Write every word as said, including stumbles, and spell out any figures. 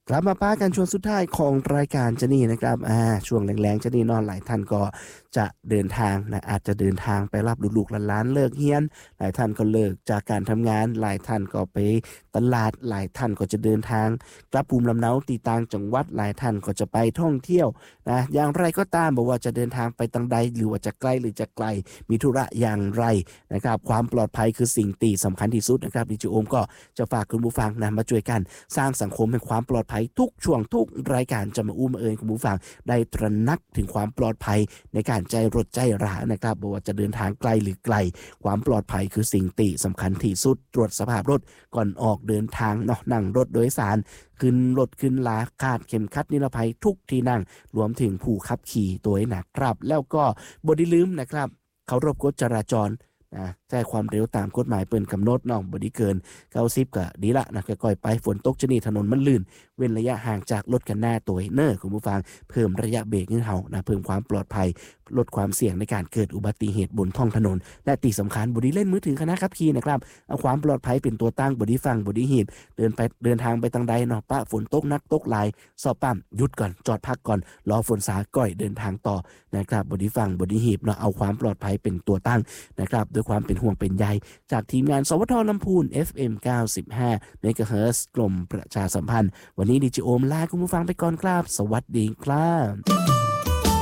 กลับมาป้ากันช่วงสุดท้ายของรายการจะนี่นะครับอ่าช่วงแรงๆจะนี่นอนหลายท่านก็จะเดินทางนะอาจจะเดินทางไปรับลูกๆหลานๆเลิกเรียนหลายท่านก็เลิกจากการทำงานหลายท่านก็ไปตลาดหลายท่านก็จะเดินทางกลับภูมิลำเนาตีต่างจังหวัดหลายท่านก็จะไปท่องเที่ยวนะอย่างไรก็ตามบอกว่าจะเดินทางไปตังใดหรือว่าจะใกล้หรือจะไกลมีธุระอย่างไรนะครับความปลอดภัยคือสิ่งที่สำคัญที่สุดนะครับดิจิโอมก็จะฝากคุณผู้ฟังนะมาช่วยกันสร้างสังคมแห่งความปลอดภัยทุกช่วงทุกรายการจะมาอุ้มเอิญคุณผู้ฟังได้ตระหนักถึงความปลอดภัยในการใจรถใจรานะครับบอกว่าจะเดินทางไกลหรือไกลความปลอดภัยคือสิ่งที่สำคัญที่สุดตรวจสภาพรถก่อนออกเดินทางเนาะนั่งรถโดยสารขึ้นรถขึ้นลาคาดเข็มขัดนิรภัยทุกที่นั่งรวมถึงผู้ขับขี่ตัวนะครับแล้วก็บ่ได้ลืมนะครับเคารพกฎจราจรนะใช้ความเร็วตามกฎหมายเปิ้นกำหนดเนาะบ่ได้เกินเก้าสิบก็ดีละนะค่อยๆไปฝนตกจะนี่ถนนมันลื่นเว้นระยะห่างจากรถกันหน้าตัวเนอคุณผู้ฟังเพิ่มระยะเบรกให้เฮานะเพิ่มความปลอดภัยลดความเสี่ยงในการเกิดอุบัติเหตุบนท้องถนนและที่สำคัญบ่ได้เล่นมือถือขณะขับขี่นะครับเอาความปลอดภัยเป็นตัวตั้งบ่ได้ฟังบ่ได้หีบเดินไปเดินทางไปทางใดเนาะปะฝนตกนักตกหลายสอบปั๊มหยุดก่อนจอดพักก่อนรอฝนซาก่อยเดินทางต่อนะครับบ่ได้ฟังบ่ได้หีบเนาะเอาความปลอดภัยเป็นตัวตั้งนะครับด้วยความเป็นห่วงเป็นใยจากทีมงานสวทลำพูน เอฟ เอ็ม เก้าสิบห้า เมกะเฮิรตซ์กรมประชาสัมพันธ์วันนี้ดิจิโอมลาคุณผู้ฟังไปก่อนครับสวัสดีครับ